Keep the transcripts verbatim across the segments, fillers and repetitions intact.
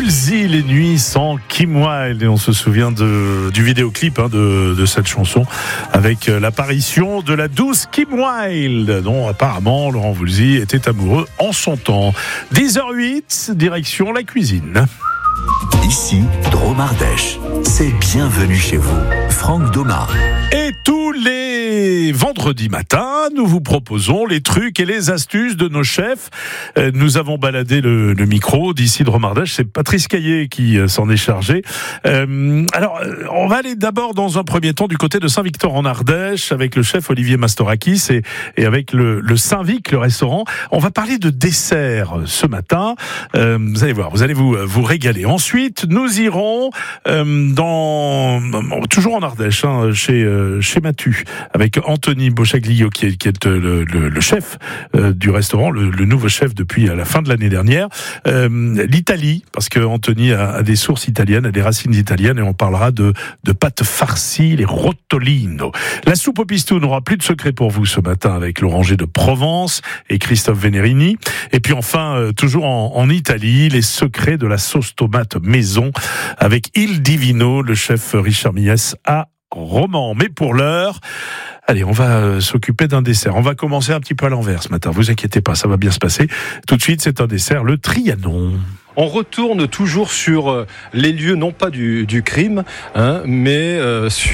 Woolsey, les nuits sans Kim Wilde. Et on se souvient de, du vidéoclip hein, de, de cette chanson avec l'apparition de la douce Kim Wilde, dont apparemment Laurent Woolsey était amoureux en son temps. dix heures huit, direction la cuisine. Ici, Drôme Ardèche. C'est bienvenue chez vous. Franck Domard. Et tous les vendredis matins, nous vous proposons les trucs et les astuces de nos chefs. Euh, nous avons baladé le, le micro d'ici Drôme Ardèche. C'est Patrice Caillé qui euh, s'en est chargé. Euh, alors, on va aller d'abord dans un premier temps du côté de Saint-Victor en Ardèche avec le chef Olivier Mastorakis et, et avec le, le Saint-Vic, le restaurant. On va parler de dessert ce matin. Euh, vous allez voir, vous allez vous, vous régaler. Ensuite, nous irons euh, dans toujours en Ardèche, hein, chez euh, chez Matu, avec Anthony Bochaglio qui est, qui est le, le, le chef euh, du restaurant, le, le nouveau chef depuis la fin de l'année dernière. Euh, L'Italie, parce que Anthony a, a des sources italiennes, a des racines italiennes, et on parlera de de pâtes farcies, les rotolino. La soupe au pistou n'aura plus de secret pour vous ce matin avec l'oranger de Provence et Christophe Venerini. Et puis enfin, euh, toujours en, en Italie, les secrets de la sauce tomate maison avec Il Divino, le chef Richard Mies à Romans. Mais pour l'heure, allez, on va euh, s'occuper d'un dessert. On va commencer un petit peu à l'envers ce matin. Vous inquiétez pas, ça va bien se passer. Tout de suite, c'est un dessert, le Trianon. On retourne toujours sur les lieux, non pas du, du crime, hein, mais euh, sur...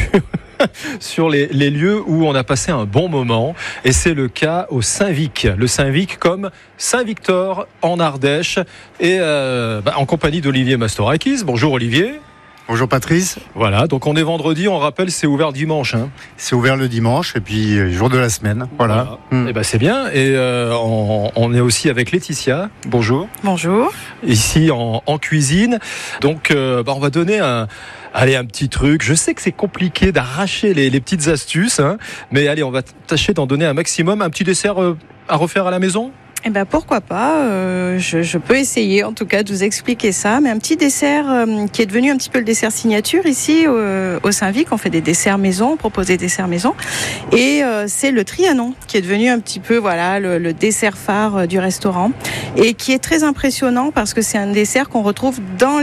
sur les, les lieux où on a passé un bon moment, et c'est le cas au Saint-Vic, le Saint-Vic comme Saint-Victor en Ardèche, et euh, bah, en compagnie d'Olivier Mastorakis. Bonjour Olivier. Bonjour Patrice. Voilà, donc on est vendredi, on rappelle, c'est ouvert dimanche. Hein. C'est ouvert le dimanche et puis jour de la semaine. Voilà. voilà. Mmh. Et ben c'est bien. Et euh, on, on est aussi avec Laetitia. Bonjour. Bonjour. Ici en, en cuisine. Donc euh, bah, on va donner un. Allez, un petit truc. Je sais que c'est compliqué d'arracher les, les petites astuces, hein, mais allez, on va tâcher d'en donner un maximum. Un petit dessert euh, à refaire à la maison ? Eh ben pourquoi pas, euh, je, je peux essayer en tout cas de vous expliquer ça, mais un petit dessert euh, qui est devenu un petit peu le dessert signature ici euh, au Saint-Vic. On fait des desserts maison, on propose des desserts maison, et euh, c'est le Trianon qui est devenu un petit peu voilà le, le dessert phare euh, du restaurant, et qui est très impressionnant parce que c'est un dessert qu'on retrouve dans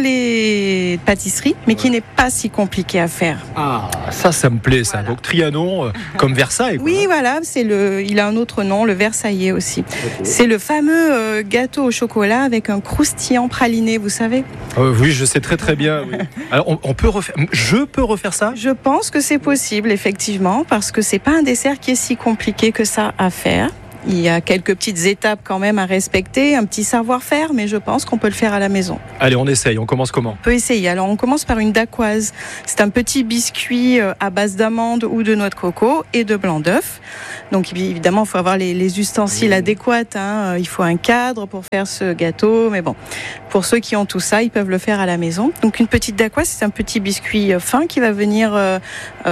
les pâtisseries, mais qui n'est pas si compliqué à faire. Ah, ça, ça me plaît ça. Voilà. Donc Trianon euh, comme Versailles. Quoi. Oui, voilà, c'est le, il a un autre nom, le Versaillais aussi. Okay. C'est le fameux euh, gâteau au chocolat avec un croustillant praliné, vous savez. euh, Oui, je sais très très bien. Oui. Alors, on, on peut refaire. Je peux refaire ça ? Je pense que c'est possible, effectivement, parce que c'est pas un dessert qui est si compliqué que ça à faire. Il y a quelques petites étapes quand même à respecter, un petit savoir-faire, mais je pense qu'on peut le faire à la maison. Allez, on essaye. On commence comment ? On peut essayer. Alors, on commence par une dacquoise. C'est un petit biscuit à base d'amandes ou de noix de coco et de blanc d'œuf. Donc, évidemment, il faut avoir les, les ustensiles adéquats. Hein. Il faut un cadre pour faire ce gâteau. Mais bon, pour ceux qui ont tout ça, ils peuvent le faire à la maison. Donc, une petite dacquoise, c'est un petit biscuit fin qui va venir euh,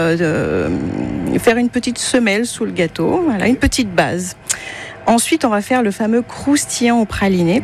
euh, faire une petite semelle sous le gâteau. Voilà, une petite base. Ensuite, on va faire le fameux croustillant au praliné,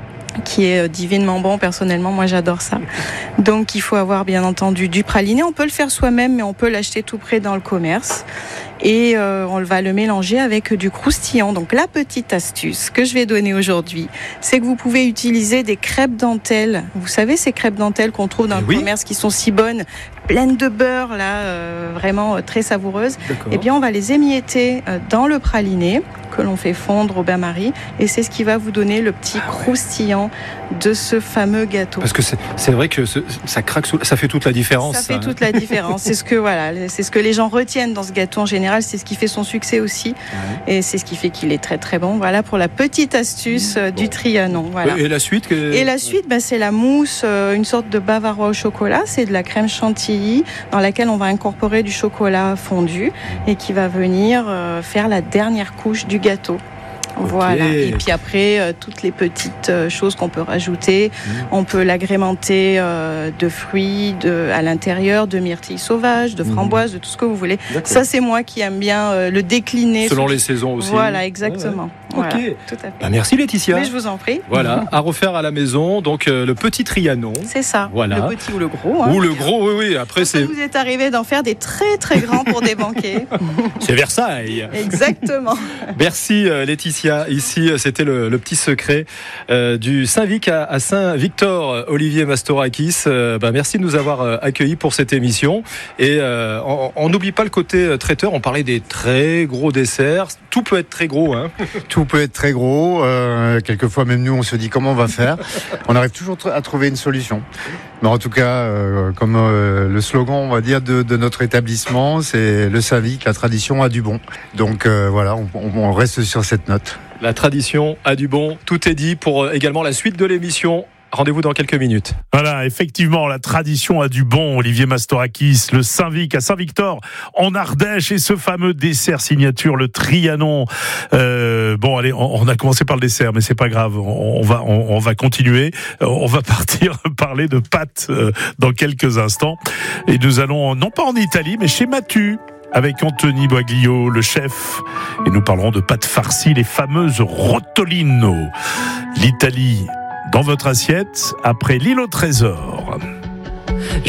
qui est divinement bon. Personnellement, moi, j'adore ça. Donc, il faut avoir, bien entendu, du praliné. On peut le faire soi-même, mais on peut l'acheter tout près dans le commerce. Et euh, on va le mélanger avec du croustillant. Donc, la petite astuce que je vais donner aujourd'hui, c'est que vous pouvez utiliser des crêpes dentelles. Vous savez, ces crêpes dentelles qu'on trouve dans le oui. commerce qui sont si bonnes, pleines de beurre, là, euh, vraiment euh, très savoureuses. D'accord. Eh bien, on va les émietter euh, dans le praliné que l'on fait fondre au bain-marie, et c'est ce qui va vous donner le petit ah ouais. croustillant de ce fameux gâteau. Parce que c'est, c'est vrai que ce, ça craque, sous, ça fait toute la différence. Ça, ça fait hein. toute la différence. C'est ce que voilà, c'est ce que les gens retiennent dans ce gâteau en général. C'est ce qui fait son succès aussi, ouais. et c'est ce qui fait qu'il est très très bon. Voilà pour la petite astuce euh, bon. du Trianon. Voilà. Et la suite que... Et la suite, ben, c'est la mousse, euh, une sorte de bavarois au chocolat. C'est de la crème chantilly dans laquelle on va incorporer du chocolat fondu et qui va venir euh, faire la dernière couche du gâteau. Okay. Voilà. Et puis après, euh, toutes les petites euh, choses qu'on peut rajouter, mmh. on peut l'agrémenter euh, de fruits de, à l'intérieur, de myrtilles sauvages, de framboises, mmh. de tout ce que vous voulez. D'accord. Ça, c'est moi qui aime bien euh, le décliner. Selon les saisons aussi. Voilà, exactement. Ouais, ouais. Voilà, ok. tout à fait. Bah, merci Laetitia. Mais je vous en prie. Voilà, à refaire à la maison. Donc euh, le petit Trianon. C'est ça. Voilà. Le petit ou le gros. Hein. Ou le gros, oui, oui. Après, Parce c'est. que vous êtes arrivé d'en faire des très très grands pour des banquets. C'est Versailles. Exactement. Merci euh, Laetitia. qu'il y a ici. C'était le, le petit secret euh, du Saint-Vic à, à Saint-Victor. Olivier Mastorakis, euh, bah, merci de nous avoir euh, accueillis pour cette émission. Et euh, on n'oublie pas le côté traiteur. On parlait des très gros desserts. Tout peut être très gros, hein. Tout peut être très gros. Euh, quelquefois, même nous, on se dit comment on va faire. On arrive toujours à trouver une solution. Mais en tout cas, euh, comme euh, le slogan, on va dire, de, de notre établissement, c'est le Saint-Vic, la tradition a du bon. Donc euh, voilà, on, on reste sur cette note. La tradition a du bon. Tout est dit pour également la suite de l'émission. Rendez-vous dans quelques minutes. Voilà, effectivement, la tradition a du bon. Olivier Mastorakis, le Saint-Vic à Saint-Victor, en Ardèche, et ce fameux dessert signature, le Trianon. Euh, bon, allez, on, on a commencé par le dessert, mais c'est pas grave. On, on va, on, on va continuer. On va partir parler de pâtes euh, dans quelques instants. Et nous allons, non pas en Italie, mais chez Matu, avec Anthony Boaglio, le chef. Et nous parlerons de pâtes farcies, les fameuses rotolino. L'Italie dans votre assiette, après l'île au trésor.